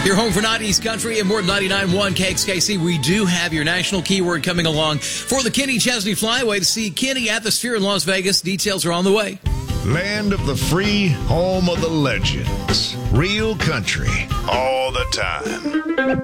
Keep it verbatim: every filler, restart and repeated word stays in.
Your home for nineties country and more than ninety-nine point one K X K C. We do have your national keyword coming along for the Kenny Chesney Flyway to see Kenny at the Sphere in Las Vegas. Details are on the way. Land of the free, home of the legends. Real country all the time.